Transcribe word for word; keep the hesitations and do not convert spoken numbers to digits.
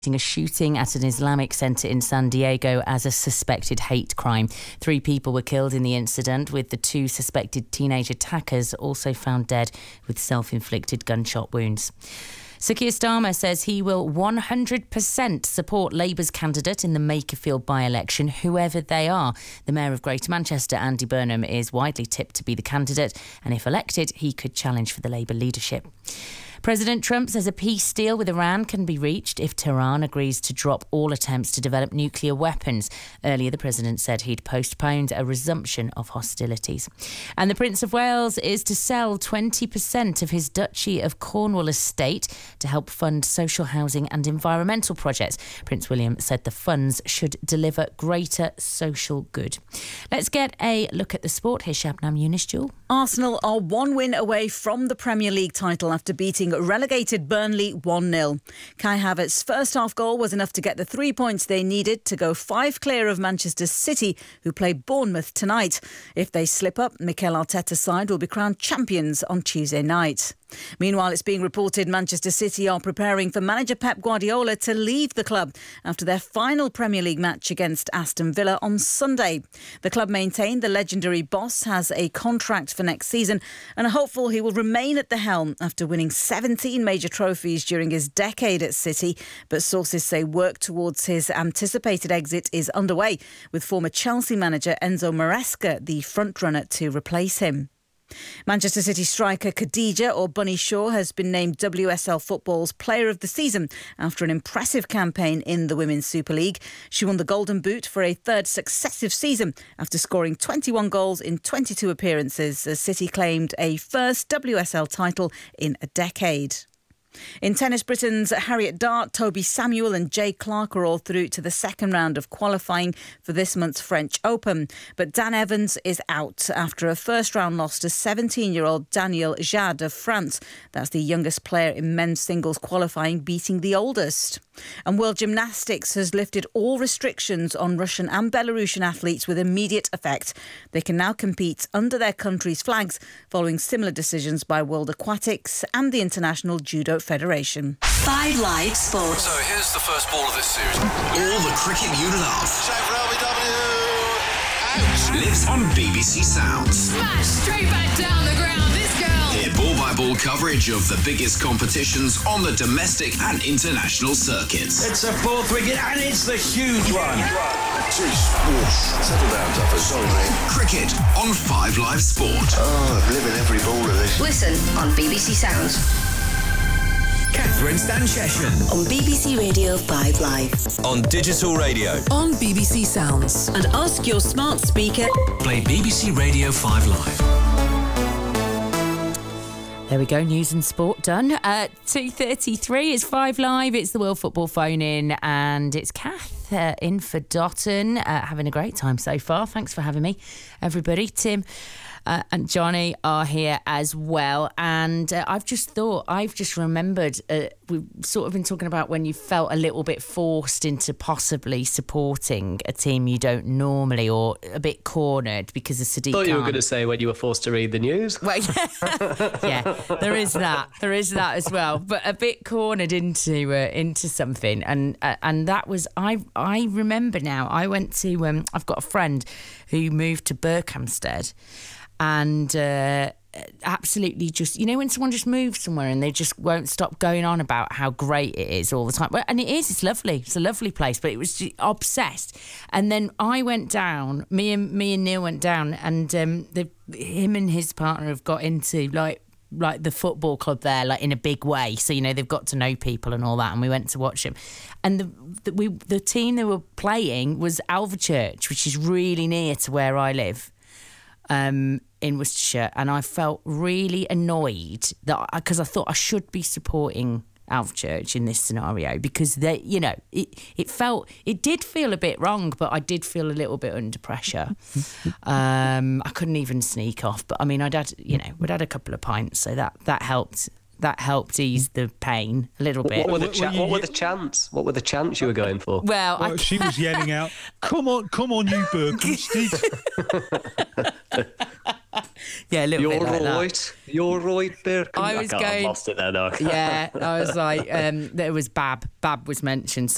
a shooting at an Islamic center in San Diego as a suspected hate crime. Three people were killed in the incident, with the two suspected teenage attackers also found dead with self-inflicted gunshot wounds. Sir Keir Starmer says he will one hundred percent support Labour's candidate in the Makerfield by-election, whoever they are. The Mayor of Greater Manchester, Andy Burnham, is widely tipped to be the candidate, and if elected, he could challenge for the Labour leadership. President Trump says a peace deal with Iran can be reached if Tehran agrees to drop all attempts to develop nuclear weapons. Earlier, the president said he'd postponed a resumption of hostilities. And the Prince of Wales is to sell twenty percent of his Duchy of Cornwall estate to help fund social housing and environmental projects. Prince William said the funds should deliver greater social good. Let's get a look at the sport. Here's Shabnam Younis. Arsenal are one win away from the Premier League title after beating relegated Burnley one nil. Kai Havertz's first half goal was enough to get the three points they needed to go five clear of Manchester City, who play Bournemouth tonight. If they slip up, Mikel Arteta's side will be crowned champions on Tuesday night. Meanwhile, it's being reported Manchester City are preparing for manager Pep Guardiola to leave the club after their final Premier League match against Aston Villa on Sunday. The club maintained the legendary boss has a contract for next season and are hopeful he will remain at the helm after winning seventeen major trophies during his decade at City. But sources say work towards his anticipated exit is underway, with former Chelsea manager Enzo Maresca the frontrunner to replace him. Manchester City striker Khadija, or Bunny Shaw, has been named W S L Football's Player of the Season after an impressive campaign in the Women's Super League. She won the Golden Boot for a third successive season after scoring twenty-one goals in twenty-two appearances, as City claimed a first W S L title in a decade. In tennis, Britain's Harriet Dart, Toby Samuel and Jay Clark are all through to the second round of qualifying for this month's French Open. But Dan Evans is out after a first-round loss to seventeen-year-old Daniel Jade of France. That's the youngest player in men's singles qualifying, beating the oldest. And World Gymnastics has lifted all restrictions on Russian and Belarusian athletes with immediate effect. They can now compete under their country's flags, following similar decisions by World Aquatics and the International Judo Federation. Five Live Sports. So here's the first ball of this series. All the cricket you love. Shame for L B W. Out. Lives on B B C Sounds. Smash straight back down the ground. This girl. Hear ball-by-ball coverage of the biggest competitions on the domestic and international circuits. It's a fourth wicket and it's the huge one. Jeez, whoosh. Settle down, Duffer. Sorry, mate. Cricket on Five Live Sport. Oh, I'm living every ball of this. Listen on B B C Sounds. Catherine Stanchession. On B B C Radio five Live. On digital radio. On B B C Sounds. And ask your smart speaker. Play B B C Radio five Live. There we go, news and sport done. Uh, two thirty-three is Five Live. It's the World Football phone-in, and it's Kath uh, in for Dotton. Uh, having a great time so far. Thanks for having me, everybody. Tim uh, and Johnny are here as well. And uh, I've just thought, I've just remembered, uh, we've sort of been talking about when you felt a little bit forced into possibly supporting a team you don't normally, or a bit cornered because of Sadiq I thought you were Khan. going to say when you were forced to read the news. Well, yeah, there is that. There is that as well. But a bit cornered into uh, into something, and uh, and that was I. I remember now. I went to. Um, I've got a friend who moved to Berkhamsted, and. Uh, absolutely just, you know, when someone just moves somewhere and they just won't stop going on about how great it is all the time. Well, and it is, it's lovely. It's a lovely place, but it was just obsessed. And then I went down, me and me and Neil went down, and um, the, him and his partner have got into like like the football club there, like in a big way. So, you know, they've got to know people and all that, and we went to watch them. And the the, we, the team they were playing was Alvechurch, which is really near to where I live. Um, in Worcestershire, and I felt really annoyed that because I, I thought I should be supporting Alvechurch in this scenario, because they, you know, it it felt it did feel a bit wrong, but I did feel a little bit under pressure. um, I couldn't even sneak off, but I mean, I'd had, you know, we'd had a couple of pints, so that that helped. That helped ease the pain a little bit. What were the, cha- what were the chants? What were the chants you were going for? Well, well I... she was yelling out, "Come on, come on, you Berkhamsted!" Yeah, a little You're bit like right. that. You're right, Berkham. I was I going. I've lost it there now. Yeah, I was like, um, there was Bab. Bab was mentioned.